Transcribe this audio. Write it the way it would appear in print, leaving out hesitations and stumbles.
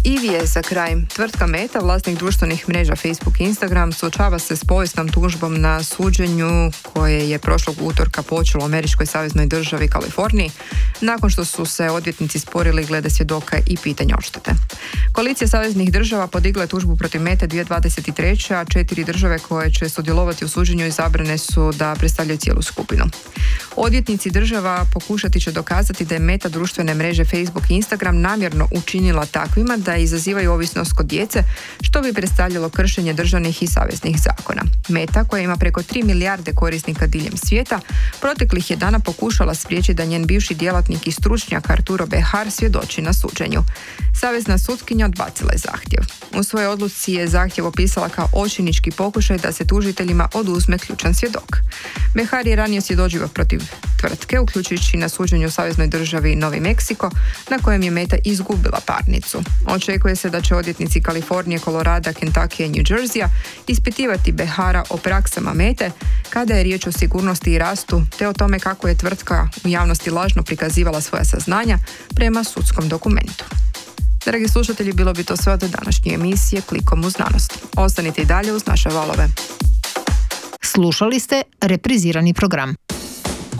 I vijest za kraj. Tvrtka Meta, vlasnik društvenih mreža Facebook i Instagram, suočava se s povijesnom tužbom na suđenju koje je prošlog utorka počelo u američkoj saveznoj državi Kaliforniji, nakon što su se odvjetnici sporili glede svjedoka i pitanja odštete. Koalicija saveznih država podigla je tužbu protiv Mete 2023, a 4 države koje će sudjelovati u suđenju izabrane su da predstavljaju cijelu skupinu. Odvjetnici država pokušati će dokazati da je Meta društvene mreže Facebook i Instagram namjerno učinila takvima da izazivaju ovisnost kod djece, što bi predstavljalo kršenje državnih i saveznih zakona. Meta, koja ima preko 3 milijarde korisnika diljem svijeta, proteklih je dana pokušala spriječiti da njen bivši djelatnik i stručnjak Arturo Behar svjedoči na suđenju. Savezna sutkinja odbacila je zahtjev. U svojoj odluci je zahtjev opisala kao očinički pokušaj da se tužiteljima oduzme ključan svjedok. Behar je ranije svjedočio protiv tvrtke, uključujući na suđenju u saveznoj državi Novi Meksiko, na kojem je Meta izgubila parnicu. Očekuje se da će odvjetnici Kalifornije, Kolorada, Kentucky i New Jerseya ispitivati Behara o praksama Mete kada je riječ o sigurnosti i rastu, te o tome kako je tvrtka u javnosti lažno prikazivala svoja saznanja prema sudskom dokumentu. Dragi slušatelji, bilo bi to sve od današnje emisije Klikom u znanost. Ostanite i dalje uz naše valove. Slušali ste reprizirani program.